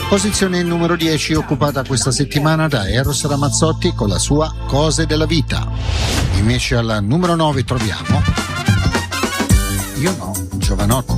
Posizione numero 10 occupata questa settimana da Eros Ramazzotti con la sua Cose della vita. Invece alla numero 9 troviamo Io no, Giovanotti.